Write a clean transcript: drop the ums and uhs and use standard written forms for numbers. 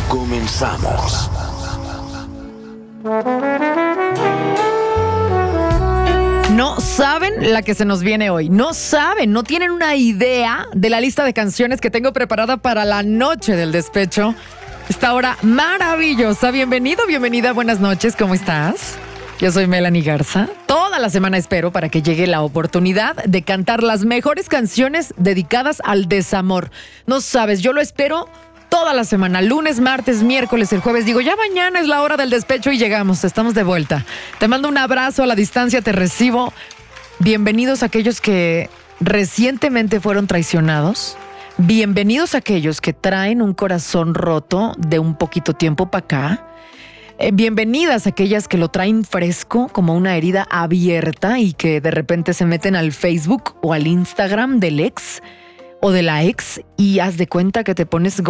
Comenzamos. No saben la que se nos viene hoy. No saben, no tienen una idea de la lista de canciones que tengo preparada para la noche del despecho. Esta hora maravillosa. Bienvenido, bienvenida, buenas noches. ¿Cómo estás? Yo soy Melanie Garza. Toda la semana espero para que llegue la oportunidad de cantar las mejores canciones dedicadas al desamor. No sabes, yo lo espero toda la semana, lunes, martes, miércoles, el jueves. Digo, ya mañana es la hora del despecho y llegamos, estamos de vuelta. Te mando un abrazo a la distancia, te recibo. Bienvenidos a aquellos que recientemente fueron traicionados. Bienvenidos a aquellos que traen un corazón roto de un poquito tiempo para acá. Bienvenidas a aquellas que lo traen fresco, como una herida abierta y que de repente se meten al Facebook o al Instagram del ex o de la ex y haz de cuenta que te pones